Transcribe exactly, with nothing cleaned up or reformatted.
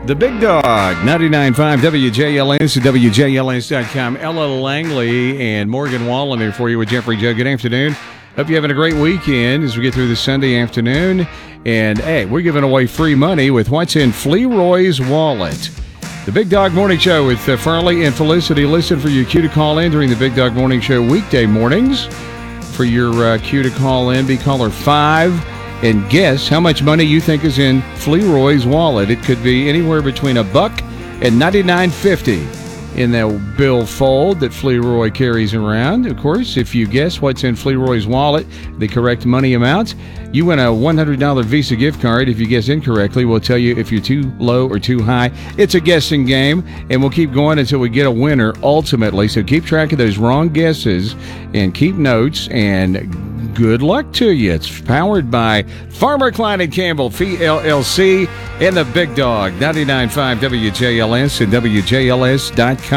The Big Dog, ninety-nine point five W J L S and W J L S dot com. Ella Langley and Morgan Wallen there for you with Jeffrey Joe. Good afternoon. Hope you're having a great weekend as we get through the Sunday afternoon. And, hey, we're giving away free money with what's in Fleroy's wallet. The Big Dog Morning Show with uh, Farley and Felicity. Listen for your cue to call in during the Big Dog Morning Show weekday mornings. For your uh, cue to call in, be caller five. And guess how much money you think is in Fleroy's wallet. It could be anywhere between a buck and ninety-nine fifty in that billfold that Fleroy carries around. Of course, if you guess what's in Fleroy's wallet, the correct money amount, you win a one hundred dollars Visa gift card. If you guess incorrectly, we'll tell you if you're too low or too high. It's a guessing game, and we'll keep going until we get a winner ultimately. So keep track of those wrong guesses and keep notes, and good luck to you. It's powered by Farmer Klein and Campbell, Fee L L C, and the Big Dog, ninety-nine point five W J L S and W J L S dot com.